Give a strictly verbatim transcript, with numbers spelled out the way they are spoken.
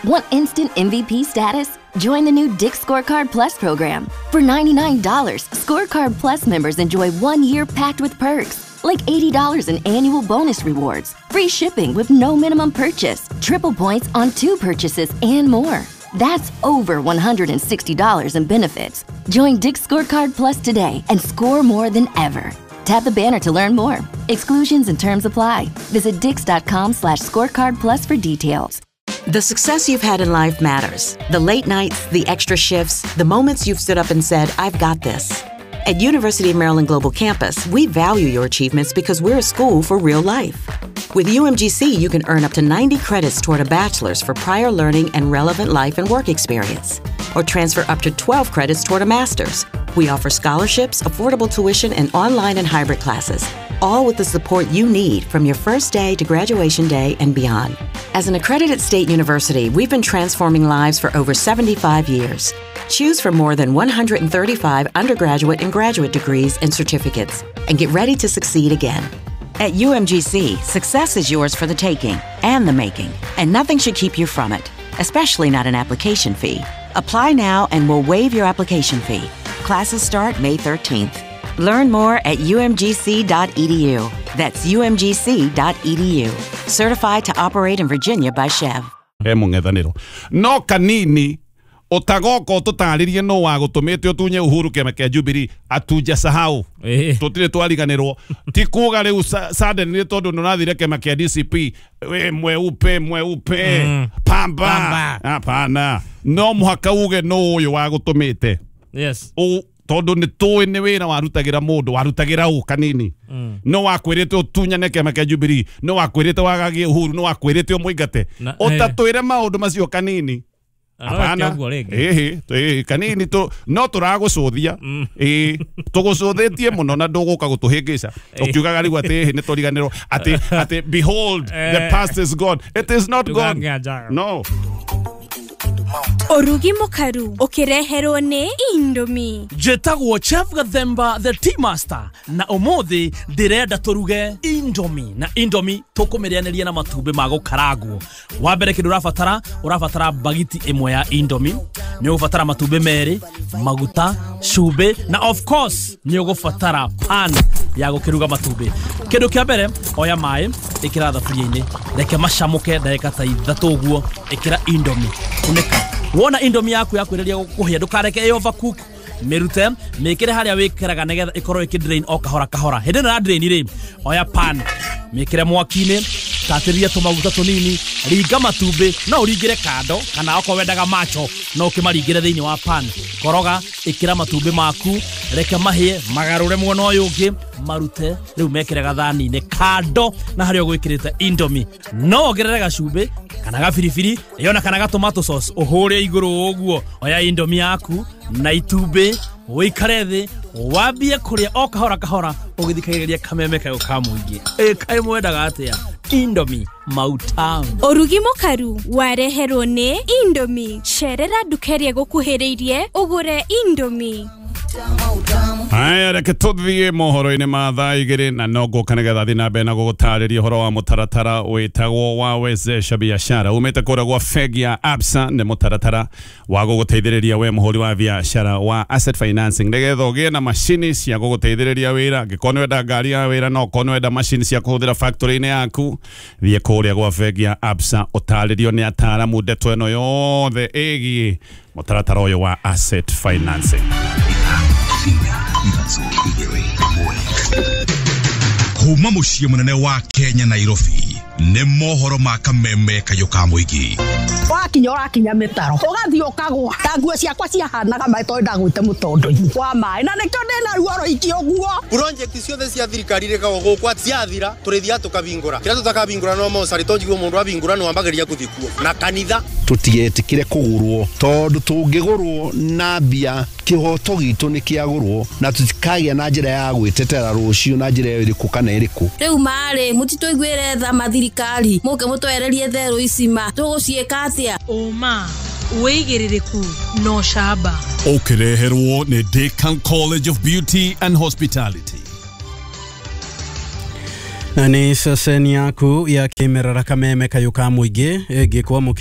Want instant M V P status? Join the new Dick's Scorecard Plus program. For ninety-nine dollars, Scorecard Plus members enjoy one year packed with perks, like eighty dollars in annual bonus rewards, free shipping with no minimum purchase, triple points on two purchases, and more. That's over one hundred sixty dollars in benefits. Join Dick's Scorecard Plus today and score more than ever. Tap the banner to learn more. Exclusions and terms apply. Visit dix.com slash scorecard plus for details. The success you've had in life matters. The late nights, the extra shifts, the moments you've stood up and said, I've got this. At University of Maryland Global Campus, we value your achievements because we're a school for real life. With U M G C, you can earn up to ninety credits toward a bachelor's for prior learning and relevant life and work experience, or transfer up to twelve credits toward a master's. We offer scholarships, affordable tuition, and online and hybrid classes, all with the support you need from your first day to graduation day and beyond. As an accredited state university, we've been transforming lives for over seventy-five years. Choose from more than one hundred thirty-five undergraduate and graduate degrees and certificates, and get ready to succeed again. At U M G C, success is yours for the taking and the making, and nothing should keep you from it, especially not an application fee. Apply now and we'll waive your application fee. Classes start May thirteenth. Learn more at u m g c dot e d u. That's u m g c dot e d u. Certified to operate in Virginia by Chev. No kanini otagoko tutaririe no wa gutumite utunye Uhuru Kenyatta Jubilee atuja sahau tutire twariganirwo ti kuga riu sudden ni tondu nunathire Kenyatta D C P we mweupe mweupe mm. pamba hapana no muhaka uge no uyu wa gutumite yes o tondu ni tuwe ni wira warutagira mundu warutagira u kanini mm. no wakwirite utunyane Kenyatta Jubilee no wakwirite wagagie Uhuru no wakwirite umuingate otatwire maundu macio kanini. Apana, eh, eh, kanini to no turagucuthia eh tugucuthitie muno na nduguka gutuhingisa ukiugaga riu ati ni toriganiro ati ati behold the past is gone. It is not gone. No. Orugi mukaru ukireherwo ni Indomie. Jetagwo Chef Gathemba the Tea Master na umuthi ndirenda turuge Indomie na Indomie tukumirianiria na matumbi ma gukaragwo. Wa mbere kindu urafatara urafatara bagiti imwe ya Indomie, ni ufatara matumbi meri, maguta, cube na of course ni ugufatara pan ya gukiruga matumbi. Kindu kia mbere oya mai ikira thaburia-ini reke macamuke ndagika ta ithatu uguo ikira Indomie kuneka. Wona Indomie yaku yakwireria gukuhia ndukareke yo overcook mirute mikire haria wikiraga negetha ikorwo ikidrain o kahora kahora hindi na drain ri oya pan mikire mwaki-ini tatiria tumaguta tunini ringa matumbi no uringire kando kana oko wendaga macho no ukimaringire thiini wa pan koroga ikira matumbi maku reke mahie magarure mwona uyu ungi marute riu mekire gathani-ini kando na haria gwikirite Indomie no ongerere gacumbi kana gabiribiri yona kana tomato sauce uhure iguru uguo oya Indomie yaku na itumbi wikare thi wambie kuria o kahora kahora ugithikagiriria kameme kayo ka muingi e kai mwendaga atia Indomie mautam. Orugi mukaru wareherwo ni Indomie. Cerera ndukerie gukuhiriirie ugure Indomie. Aya reke tuthie mohoro-ini ma thaa igiri na no nguka nigetha thina mbere na gugutariria uhoro wa mutaratara witagwo wa wezesha biashara umite kura gwa bengi ya Absa ni mutaratara wa guguteithiriria we muhuri wa biashara wa asset financing nigetha ugie na machine cia guguteithiriria wira ngikoni wenda ngari ya wira no kono wenda machine cia kuhuthira factory-ini yaku thie kuria gwa bengi ya Absa utaririo ni ataramu ndeto eno yothe igi mutaratara uyu wa asset financing. Kuma muciĩ munene wa Kenya Nairobi ne mohoro ma kameme kayo ka muigi wakinya urakinya mitaro ugathii ukagwa tanguo ciakwa ciahanaga maito ndagwite mutondo-ini wa mai na nikyo ndina ruoro iki uguo project ciothe cia thirikari rekago gukwa ciathira turithia tukabingura kira tutakabingura no mosari tonjigwo mundu abingura no ambageria kuthikuo na kanitha tutietikire kugurwo tondu tungigurwo na mbia kihoto gitu ni kiagurwo na tutikagia na njira ya gwitetera rucio na njira iriku kana iriku riu mari mutitoiguire tha mathirikari muke mutwererie theru icima tugucieka atia uma uigiririku no shaba ukireherwo ni Deakin College of Beauty and Hospitality. Nani saseni yaku ya kimerara kameme kayo ka muigi gikwa